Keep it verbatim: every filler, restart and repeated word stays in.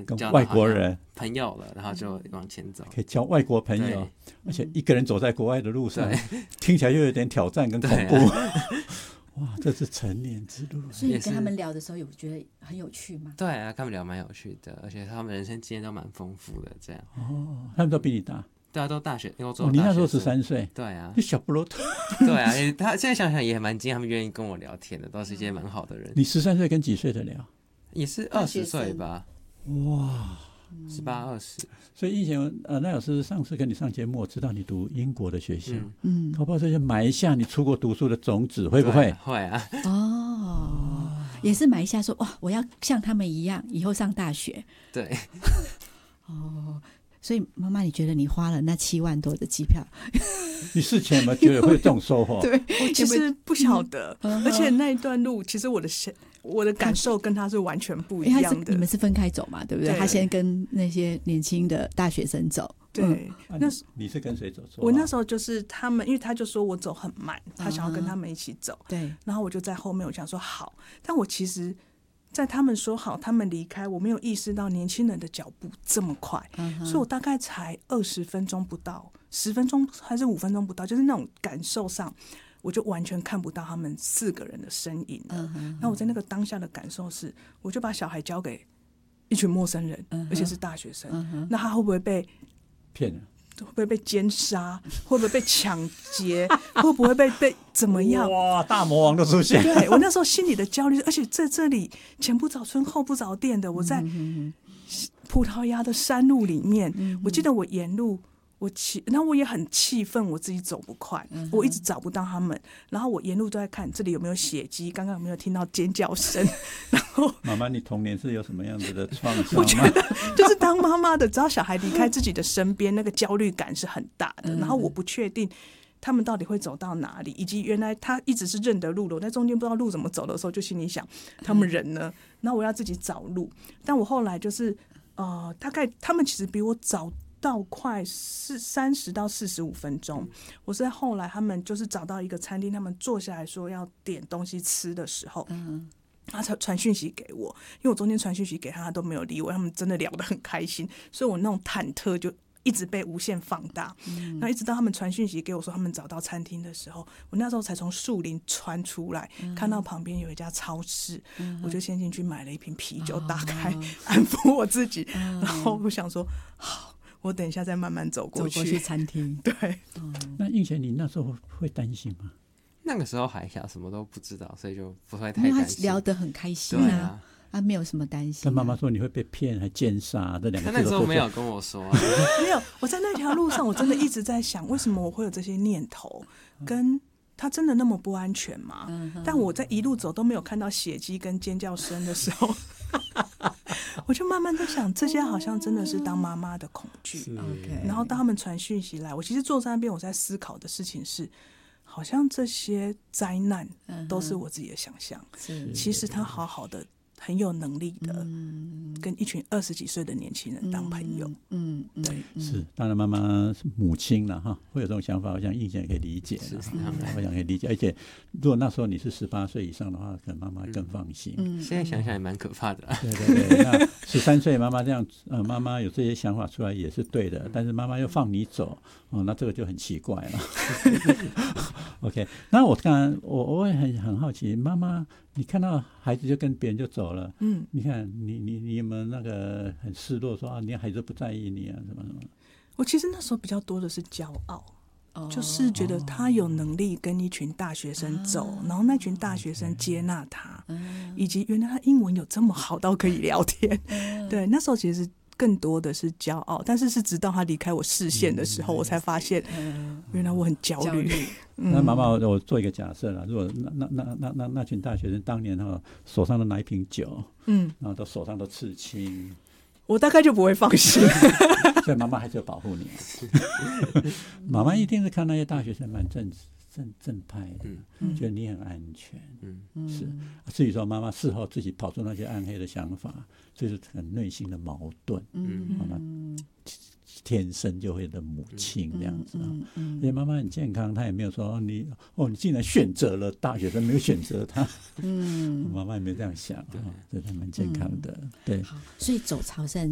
跟交外国人朋友了，然后就往前走， 可以交外国朋友，而且一个人走在国外的路上，听起来又有点挑战跟恐怖。哇，这是成年之路。 所以你跟他们聊的时候有觉得很有趣吗？ 对啊，跟他们聊蛮有趣的，而且他们人生经验都蛮丰富的，这样。 哦，他们都比你大。 对啊，都大学，因为我做、 哦、你那时候十三岁。 对啊， 就小不罗头。 对啊，他现在想想也蛮惊讶，他们愿意跟我聊天的，都是一些蛮好的人。 你十三岁跟几岁的聊？ 也是二十岁吧。 哇， 十八二十。 所以以前呃，赖老师上次跟你上节目，我知道你读英国的学校， 嗯， 搞不好这些埋下你出国读书的种子，会不会？ 会啊。 哦，也是埋下说哇，我要像他们一样，以后上大学。 对。 哦。所以妈妈，你觉得你花了那七万多的机票， 你事前有没有觉得会有这种收获？ 对，我其实不晓得，嗯、而且那一段路，其实我的我的感受跟他是完全不一样的。 你们是分开走嘛，对不对？对，他先跟那些年轻的大学生走。 对， 嗯、那你是跟谁走？ 我那时候就是他们，因为他就说我走很慢，他想要跟他们一起走。 对、 嗯，然后我就在后面，我想说好，但我其实。在他们说好，他们离开，我没有意识到年轻人的脚步这么快，嗯、所以我大概才二十分钟不到，十分钟还是五分钟不到，就是那种感受上，我就完全看不到他们四个人的身影了。嗯、那我在那个当下的感受是，我就把小孩交给一群陌生人，嗯、而且是大学生，嗯、那他会不会被骗了？ 会不会被奸杀？会不会被抢劫？会不会被被怎么样？ 哇，大魔王都出现！ 对，我那时候心里的焦虑，而且在这里前不着村后不着店的，我在葡萄牙的山路里面，嗯、我记得我沿路我气，然后我也很气愤，我自己走不快，嗯、我一直找不到他们，然后我沿路都在看这里有没有血迹，刚刚有没有听到尖叫声，然后妈妈，你童年是有什么样子的创伤吗？ 我觉得就是当妈妈的，只要小孩离开自己的身边，那个焦虑感是很大的，然后我不确定他们到底会走到哪里，以及原来他一直是认得路的，我在中间不知道路怎么走的时候，就心里想他们人呢？那我要自己找路，但我后来就是呃，大概他们其实比我早到快是三十到四十五分钟，我是在后来他们就是找到一个餐厅，他们坐下来说要点东西吃的时候，嗯，他才传讯息给我，因为我中间传讯息给他，他都没有理我，他们真的聊得很开心，所以我那种忐忑就一直被无限放大。嗯，然后一直到他们传讯息给我说他们找到餐厅的时候，我那时候才从树林穿出来，嗯、看到旁边有一家超市，嗯、我就先进去买了一瓶啤酒，打开、哦、安抚我自己，嗯、然后我想说好。我等一下再慢慢走过去， 走过去餐厅。 对， 嗯、那映贤，你那时候会担心吗？ 那个时候还小，什么都不知道，所以就不会太担心。 因为他聊得很开心啊，啊，他没有什么担心、啊。 跟妈妈说你会被骗还奸杀这两个字， 他那个时候没有跟我说、啊， 没有。我在那条路上，我真的一直在想，为什么我会有这些念头？跟他真的那么不安全吗？嗯、但我在一路走都没有看到血迹跟尖叫声的时候。我就慢慢在想，这些好像真的是当妈妈的恐惧。然后当他们传讯息来，我其实坐在那边，我在思考的事情是，好像这些灾难都是我自己的想象。嗯、其实他好好的，很有能力的，嗯、跟一群二十几岁的年轻人当朋友。嗯，嗯对， 是。当然，妈妈是母亲了哈，会有这种想法，我想映贤也可以理解。是，我想可以理解。而且，如果那时候你是十八岁以上的话，可能妈妈更放心。 嗯，现在想想也蛮可怕的、啊。 对对对，那十三岁妈妈这样，呃，妈妈有这些想法出来也是对的，但是妈妈又放你走，哦，那这个就很奇怪了。OK， 那我当然，我我也很很好奇，妈妈，你看到孩子就跟别人就走了，嗯，你看你你你有没有那个很失落说啊，你孩子不在意你啊，什么什么？ 我其实那时候比较多的是骄傲。哦、就是觉得他有能力跟一群大学生走，哦、然后那群大学生接纳他，嗯、以及原来他英文有这么好到可以聊天。嗯、对，那时候其实更多的是骄傲，但是是直到他离开我视线的时候，嗯、我才发现，嗯、原来我很焦虑。 嗯、那妈妈，我做一个假设啦，如果那那那那那那群大学生当年哈手上都拿一瓶酒，嗯，然后都手上都刺青。 我大概就不会放心， 所以妈妈还是要保护你。妈妈一定是看那些大学生蛮正正正派的，嗯、觉得你很安全。嗯，是。至于说妈妈事后自己跑出那些暗黑的想法，这是很内心的矛盾。嗯，嗯天生就会的母亲这样子啊，嗯嗯、而且妈妈很健康，她也没有说、哦、你哦，你竟然选择了大学生，没有选择他。嗯，妈妈也没有这样想啊，这、哦、是蛮健康的。嗯、对， 所以走朝圣